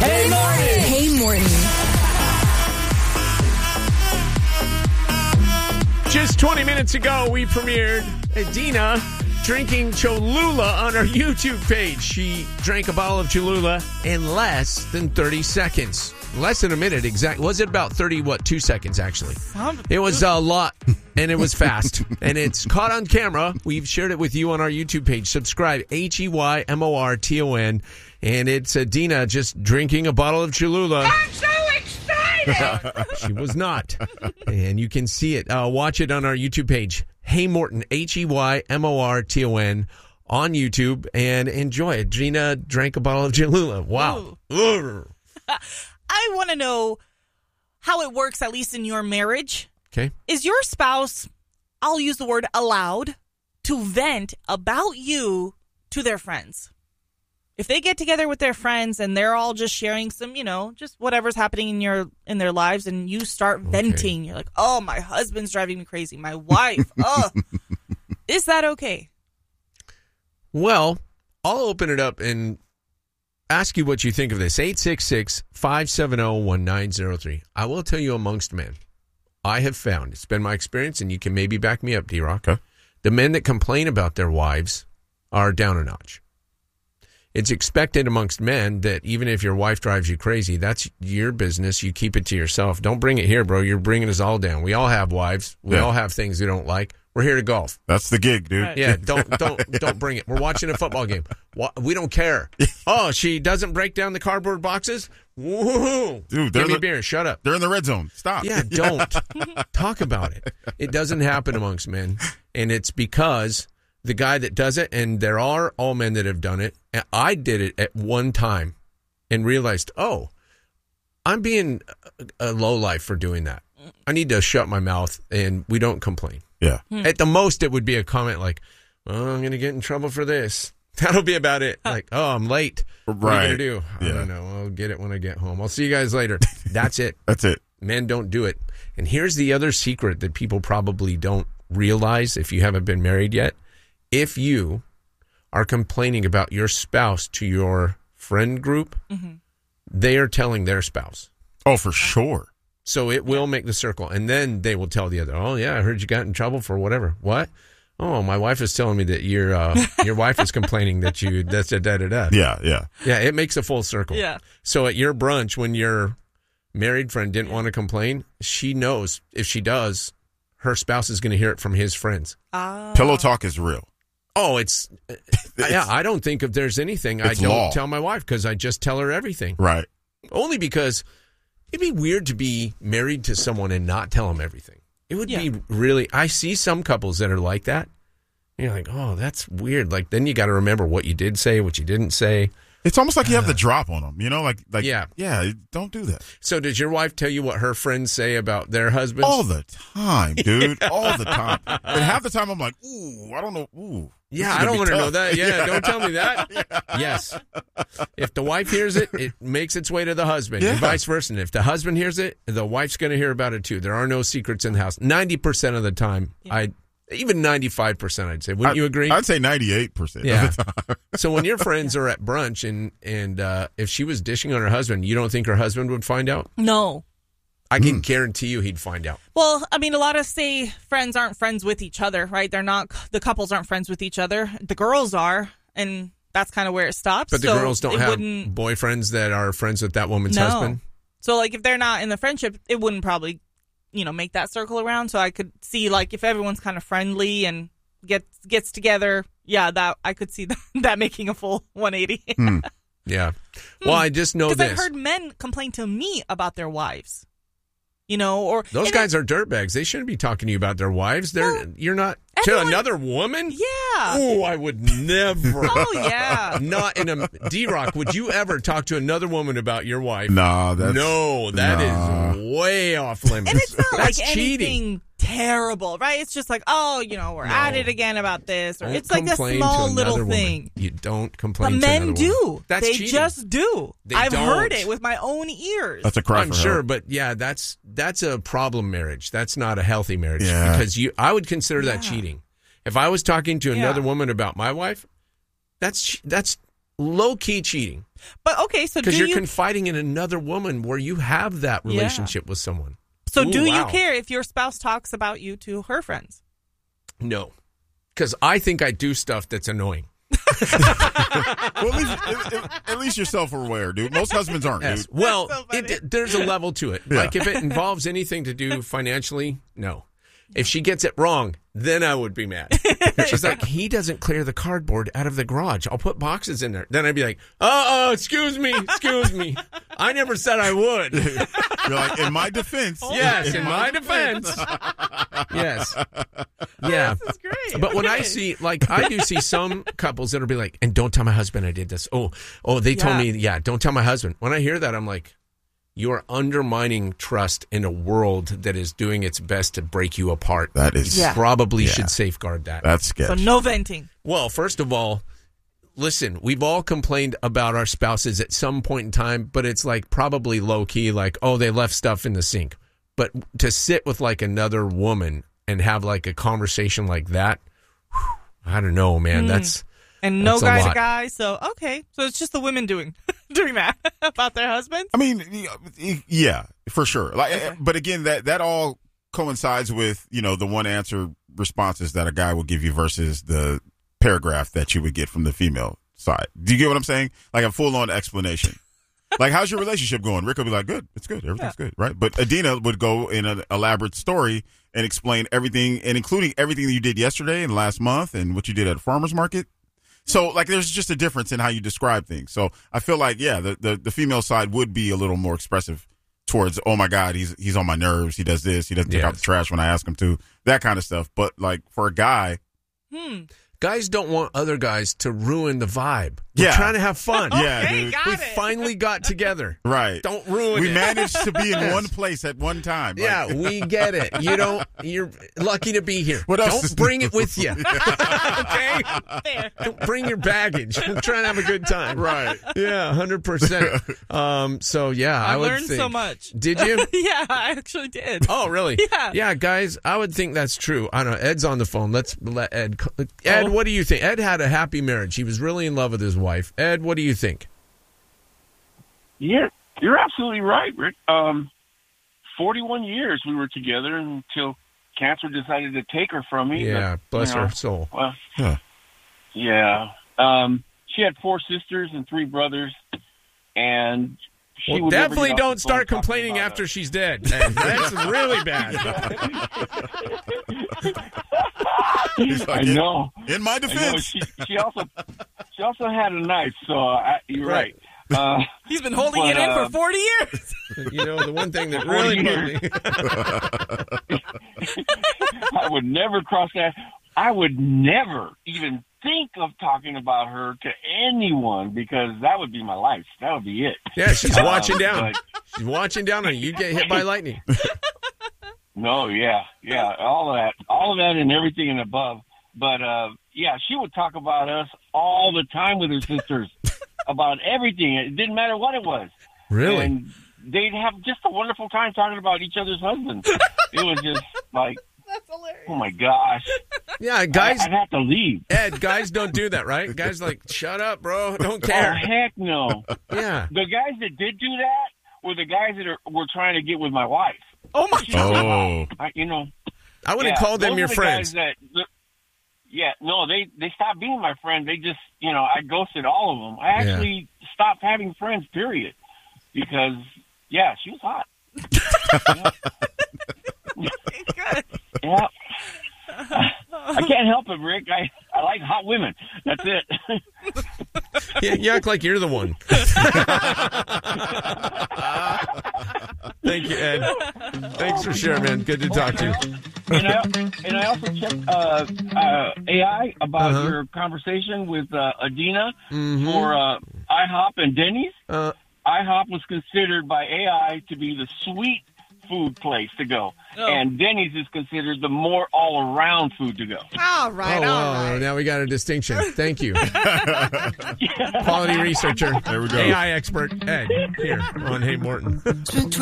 Hey, Morton. Hey, Morton. Just 20 minutes ago, we premiered Adina drinking Cholula on our YouTube page. She drank a bottle of Cholula in less than 30 seconds. Less than a minute, exactly. Was it about 2 seconds, actually? It was a lot, and it was fast. And it's caught on camera. We've shared it with you on our YouTube page. Subscribe, HEYMORTON. And it's Adina just drinking a bottle of Cholula. I'm so excited! She was not. And you can see it. Watch it on our YouTube page. Hey Morton, HEYMORTON on YouTube, and enjoy it. Gina drank a bottle of Cholula. Wow. I want to know how it works, at least in your marriage. Okay. Is your spouse, I'll use the word allowed, to vent about you to their friends? If they get together with their friends and they're all just sharing some, just whatever's happening in their lives, and you start venting, you're like, oh, my husband's driving me crazy. My wife, is that okay? Well, I'll open it up and ask you what you think of this. 866-570-1903. I will tell you, amongst men, I have found, it's been my experience, and you can maybe back me up, D-Rock, the men that complain about their wives are down a notch. It's expected amongst men that even if your wife drives you crazy, that's your business. You keep it to yourself. Don't bring it here, bro. You're bringing us all down. We all have wives. We all have things we don't like. We're here to golf. That's the gig, dude. Yeah, don't bring it. We're watching a football game. We don't care. Oh, she doesn't break down the cardboard boxes? Woo-hoo. Dude, give me a beer. Shut up. They're in the red zone. Stop. Yeah, don't. Talk about it. It doesn't happen amongst men, and it's because the guy that does it, and there are all men that have done it, and I did it at one time and realized, I'm being a lowlife for doing that. I need to shut my mouth, and we don't complain. Yeah. At the most, it would be a comment like, well, I'm going to get in trouble for this. That'll be about it. Like, I'm late. What are you going to do? I don't know. I'll get it when I get home. I'll see you guys later. That's it. That's it. Men don't do it. And here's the other secret that people probably don't realize if you haven't been married yet. If you are complaining about your spouse to your friend group, they are telling their spouse. Oh, for sure. So it will make the circle. And then they will tell the other, oh, yeah, I heard you got in trouble for whatever. What? Oh, my wife is telling me that your wife is complaining that you da-da-da-da-da. Yeah. Yeah, it makes a full circle. Yeah. So at your brunch, when your married friend didn't want to complain, she knows if she does, her spouse is going to hear it from his friends. Pillow talk is real. Oh, I don't think if there's anything I don't tell my wife because I just tell her everything. Right. Only because it'd be weird to be married to someone and not tell them everything. It would be really, I see some couples that are like that. And you're like, oh, that's weird. Like, then you got to remember what you did say, what you didn't say. It's almost like you have the drop on them, like yeah, don't do that. So does your wife tell you what her friends say about their husbands? All the time, dude. All the time. And half the time I'm like, ooh, I don't know. Ooh. Yeah, I don't want to know that. Yeah, don't tell me that. Yes. If the wife hears it, it makes its way to the husband, and vice versa. And if the husband hears it, the wife's going to hear about it too. There are no secrets in the house. 90% of the time, even 95%, I'd say. Wouldn't you agree? I'd say 98% of the time. So when your friends are at brunch and if she was dishing on her husband, you don't think her husband would find out? No. I can guarantee you he'd find out. Well, I mean, a lot of friends aren't friends with each other, right? The couples aren't friends with each other. The girls are, and that's kind of where it stops. But the girls don't have boyfriends that are friends with that woman's husband? So, like, if they're not in the friendship, it wouldn't probably, make that circle around. So I could see, like, if everyone's kind of friendly and gets together, that I could see that making a full 180. Yeah. Well, I just know this. Because I've heard men complain to me about their wives. Or those guys are dirtbags. They shouldn't be talking to you about their wives. You're not to another woman. Yeah. Oh, I would never. Oh yeah. Not in a D-Rock. Would you ever talk to another woman about your wife? That is way off limits. And it's not that's like cheating. Anything terrible, right? It's just like, we're at it again about this, or it's like a small little thing. You don't complain. But men do. That's they cheating. Just do. I've heard it with my own ears. That's a cry I'm for sure, help. but that's a problem marriage. That's not a healthy marriage because I would consider that cheating. If I was talking to another woman about my wife, that's low-key cheating. But okay, so Because you're confiding in another woman where you have that relationship with someone. So Ooh, do you wow. care if your spouse talks about you to her friends? No. Because I think I do stuff that's annoying. Well, at least you're self-aware, dude. Most husbands aren't, Yes. dude. Well, so funny. there's a level to it. Yeah. Like if it involves anything to do financially, no. If she gets it wrong, then I would be mad. She's like, he doesn't clear the cardboard out of the garage. I'll put boxes in there. Then I'd be like, excuse me. I never said I would. You're like, in my defense. Yes, in my defense. Yes. Yeah. This is great. But when I Okay. see, like, I do see some couples that'll be like, and don't tell my husband I did this. Oh, they told me, don't tell my husband. When I hear that, I'm like, you are undermining trust in a world that is doing its best to break you apart. That is Probably should safeguard that. That's So sketchy. no venting. Well, first of all, listen, we've all complained about our spouses at some point in time, but it's like probably low key, like, oh, they left stuff in the sink. But to sit with like another woman and have like a conversation like that, I don't know, man. That's And no That's a guy to lot. guy. So, okay. So it's just the women doing that about their husbands? I mean, yeah, for sure. Like, but again, that all coincides with, the one answer responses that a guy will give you versus the paragraph that you would get from the female side. Do you get what I'm saying? Like a full on explanation. Like, how's your relationship going? Rick will be like, good. It's good. Everything's good. Right. But Adina would go in an elaborate story and explain everything, and including everything that you did yesterday and last month and what you did at a farmer's market. So, like, there's just a difference in how you describe things. So I feel like, the female side would be a little more expressive towards, oh, my God, he's on my nerves. He does this. He doesn't take out the trash when I ask him to. That kind of stuff. But, like, for a guy. guys don't want other guys to ruin the vibe. We're Yeah. trying to have fun. Yeah, Okay, dude. got We it. finally got together. Right. Don't ruin We it. managed to be in one place at one time. Like, Yeah, we get it. You're lucky to be here. What else is Don't bring new? it with you. Okay? Fair. Don't bring your baggage. We're trying to have a good time. Right. Yeah, 100%. So yeah, I would learned think. so much. Did you? Yeah, I actually did. Oh, really? Yeah. Yeah, guys, I would think that's true. I don't know. Ed's on the phone. Let's let Ed. Ed, what do you think? Ed had a happy marriage. He was really in love with his wife. Ed, what do you think? Yeah, you're absolutely right, Rick. 41 years we were together until cancer decided to take her from me. Yeah, But, bless you know, her soul. Well, Huh. yeah. She had 4 sisters and 3 brothers, and she Well, would never definitely get off don't the start phone talking complaining about after us. she's dead. That's really bad. He's like, I know. In my I know. defense. She also had a knife, so you're right. He's been holding But, it in for 40 years. You know, the one thing that really 40 bugged me. I would never cross that. I would never even think of talking about her to anyone because that would be my life. That would be it. Yeah, she's watching down. but- She's watching down on you. You get hit by lightning. No, yeah, all of that and everything and above. But yeah, she would talk about us all the time with her sisters about everything. It didn't matter what it was. Really? And they'd have just a wonderful time talking about each other's husbands. It was just like, That's hilarious. oh my gosh, Yeah, guys. I'd have to leave. Ed, guys don't do that, right? Guys like, shut up, bro. Don't Oh care. heck no! Yeah. The guys that did do that were the guys that were trying to get with my wife. Oh, my God. Oh. I would have called them those your are the friends. guys they stopped being my friends. They just, I ghosted all of them. I actually stopped having friends, period, because she was hot. Good. Yeah. I can't help it, Rick. I like hot women. That's it. Yeah, you act like you're the one. Thank you, Ed. Thanks for sharing, man. Good to talk to you. And I also checked AI about your conversation with Adina for IHOP and Denny's. IHOP was considered by AI to be the sweet food place to go. Oh. And Denny's is considered the more all-around food to go. All right, Oh, all wow. right. Now we got a distinction. Thank you. Quality researcher. There we go. AI expert, Ed, here on Hey Morton.